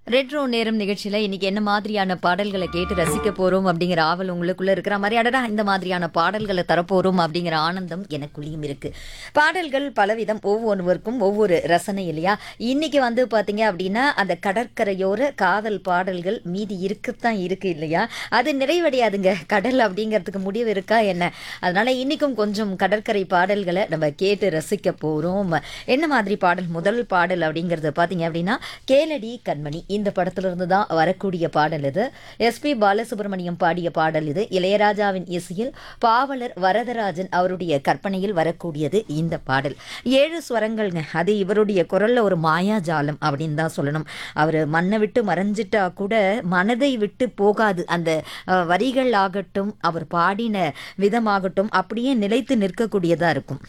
Retro நேரம் நிகழ்ச்சியில இன்னைக்கு என்ன மாதிரியான பாடல்களை கேட்டு ரசிக்க போறோம் அப்படிங்கிற ஆவல் உங்களுக்குள்ள இருக்கிற மாதிரி அடடா இந்த மாதிரியான பாடல்களை தரப்போறோம் அப்படிங்கிற ஆனந்தம் எனக்குள்ளேயும் இருக்கு. பாடல்கள் பலவிதம், ஒவ்வொருவருக்கும் ஒவ்வொரு ரசனை இல்லையா? இன்னைக்கு வந்து பாத்தீங்க அப்படின்னா அந்த கடற்கரையோர காதல் பாடல்கள் மீதி இருக்குத்தான் இருக்கு இல்லையா? அது நிறைவடையாதுங்க. கடல் அப்படிங்கிறதுக்கு முடிவு இருக்கா என்ன? அதனால இன்னைக்கும் கொஞ்சம் கடற்கரை பாடல்களை நம்ம கேட்டு ரசிக்க போறோம். என்ன மாதிரி பாடல்? முதல் பாடல் அப்படிங்கிறது பாத்தீங்க அப்படின்னா கேளடி கண்மணி இந்த படத்துல இருந்து தான் வரக்கூடிய பாடல் இது. எஸ்பி பாலசுப்ரமணியம் பாடிய பாடல் இது. இளையராஜாவின் இசையில் பாவலர் வரதராஜன் அவருடைய கற்பனையில் வரக்கூடியது இந்த பாடல். 7 ஸ்வரங்கள்ங்க. அது இவருடைய குரல்ல ஒரு மாயாஜாலம் அப்படின்னு தான் சொல்லணும். அவர் மண்ணை விட்டு மறைஞ்சிட்டா கூட மனதை விட்டு போகாது. அந்த வரிகள் ஆகட்டும், அவர் பாடின விதமாகட்டும் அப்படியே நிலைத்து நிற்கக்கூடியதா இருக்கும்.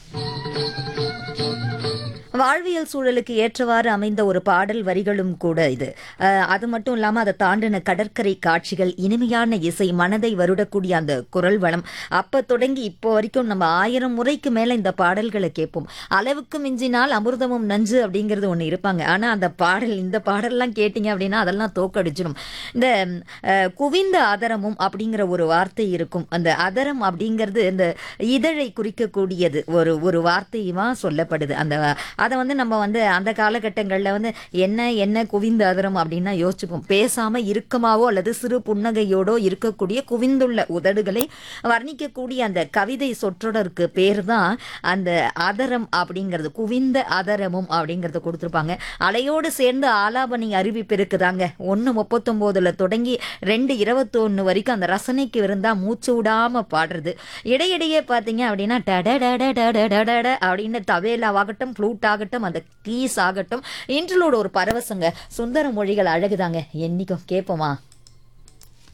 வாழ்வியல் சூழலுக்கு ஏற்றவாறு அமைந்த ஒரு பாடல் வரிகளும் கூட இது. அது மட்டும் இல்லாமல் அதை தாண்டின கடற்கரை காட்சிகள், இனிமையான இசை, மனதை வருடக்கூடிய அந்த குரல் வளம். அப்போ தொடங்கி இப்போ வரைக்கும் நம்ம 1000 முறைக்கு மேலே இந்த பாடல்களை கேட்போம். அளவுக்கு மிஞ்சினால் அமிர்தமும் நஞ்சு அப்படிங்கிறது ஒன்று இருப்பாங்க. ஆனால் அந்த பாடல், இந்த பாடல்லாம் கேட்டிங்க அப்படின்னா அதெல்லாம் தோக்கடிச்சிடும். இந்த குவிந்த அதரமும் அப்படிங்கிற ஒரு வார்த்தை இருக்கும். அந்த அதரம் அப்படிங்கிறது இந்த இதழை குறிக்கக்கூடியது ஒரு வார்த்தையுமா சொல்லப்படுது. அதை வந்து நம்ம வந்து அந்த காலகட்டங்களில் வந்து என்ன குவிந்த அதரம் அப்படின்னா யோசிச்சுப்போம். பேசாமல் இறுக்கமாவோ அல்லது சிறு புன்னகையோடோ இருக்கக்கூடிய குவிந்துள்ள உதடுகளை வர்ணிக்கக்கூடிய அந்த கவிதை சொற்றொடருக்கு பேர் தான் அந்த அதரம் அப்படிங்கிறது. குவிந்த அதரமும் அப்படிங்கிறத கொடுத்துருப்பாங்க. அலையோடு சேர்ந்து ஆலாபனி அறிவிப்பு இருக்குதாங்க. 1:39 தொடங்கி 2:21 வரைக்கும் அந்த ரசனைக்கு இருந்தா மூச்சு விடாம பாடுறது. இடையிடையே பார்த்தீங்க அப்படின்னா அப்படின்னு தவேலாவாகட்டும், ஃப்ளூட் ஆகட்டும், அந்த கீஸ் ஆகட்டும், இன்ட்ரலோட ஒரு பரவசங்க. சுந்தர மொழிகள் அழகுதாங்க. என்னைக்கும் கேட்போமா?